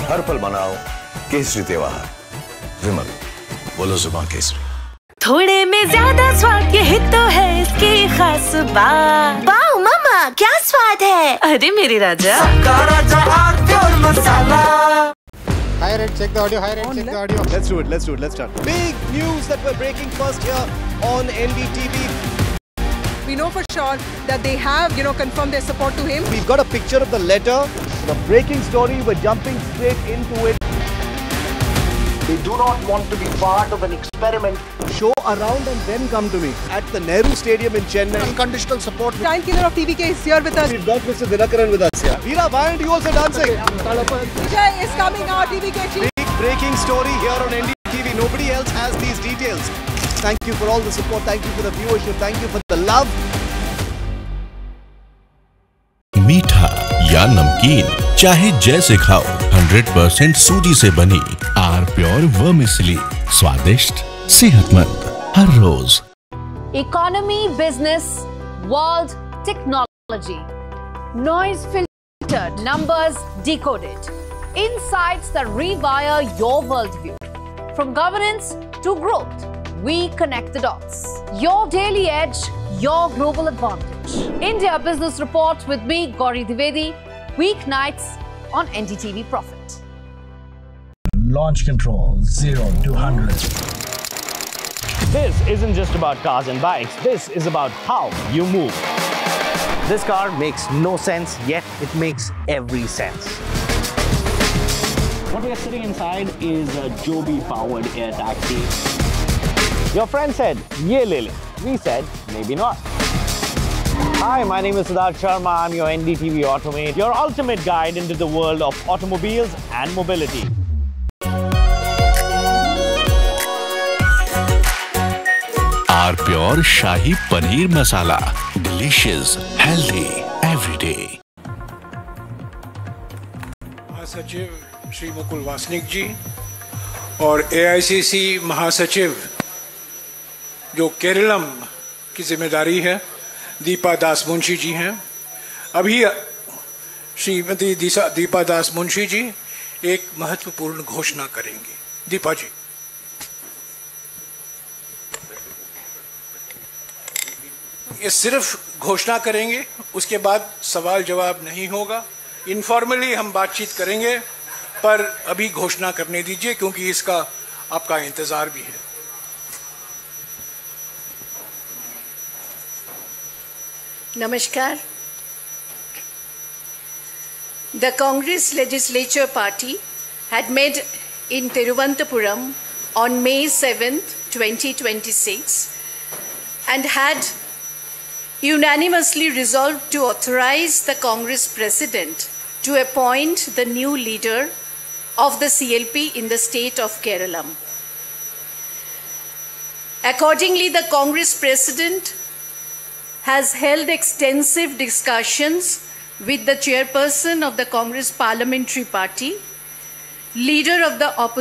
हर पल मनाओ केसरी त्योहार। विमल, बोलो जुबान केसरी। थोड़े में ज्यादा स्वाद, यही तो है इसकी खास बात। वाओ मामा, क्या स्वाद है। अरे मेरे राजा, मसाला। Hi Red, check the audio. Hi Red, check the audio. Let's do it. Let's start. Big news that we're breaking first here on NDTV. We know for sure that they have, confirmed their support to him. We've got a picture of the letter. The breaking story, we're jumping straight into it. They do not want to be part of an experiment. Show around and then come to me at the Nehru Stadium in Chennai. Unconditional support. Giant killer of TVK is here with us. We've got Mr. Dinakaran with us here. Veera, why aren't you also dancing? Vijay is coming out, TVK chief. Big breaking story here on NDTV. Nobody else has these details. Thank you for all the support. Thank you for the viewership. Thank you for the love. मीठा या नमकीन, चाहे जैसे खाओ, 100% सूजी से बनी are pure vermicelli, स्वादिष्ट, सेहतमंद हर रोज। Economy, business, world, technology. Noise filtered, numbers decoded. Insights that rewire your worldview. From governance to growth, we connect the dots. Your daily edge, your global advantage. India Business Report with me, Gauri Dwivedi, weeknights on NDTV Profit. Launch control 0 to 100. This isn't just about cars and bikes. This is about how you move. This car makes no sense, yet it makes every sense. What we are sitting inside is a Joby-powered air taxi. Your friend said, "Ye le le." We said, maybe not. Hi, my name is Siddharth Sharma. I'm your NDTV Automate, your ultimate guide into the world of automobiles and mobility. Are pure shahi paneer masala, delicious, healthy everyday. महासचिव श्री मुकुल वासनिक जी और AICC महासचिव जो केरलम की जिम्मेदारी है, दीपा दास मुंशी जी हैं। अभी श्रीमती दीपा दास मुंशी जी एक महत्वपूर्ण घोषणा करेंगी। दीपा जी। ये सिर्फ घोषणा करेंगे, उसके बाद सवाल जवाब नहीं होगा। इनफॉर्मली हम बातचीत करेंगे, पर अभी घोषणा करने दीजिए क्योंकि इसका आपका इंतजार भी है। Namaskar. The Congress Legislature Party had met in Thiruvananthapuram on May 7th, 2026 and had unanimously resolved to authorize the Congress President to appoint the new leader of the CLP in the state of Kerala. Accordingly, the Congress President has held extensive discussions with the chairperson of the Congress Parliamentary Party, leader of the opposition,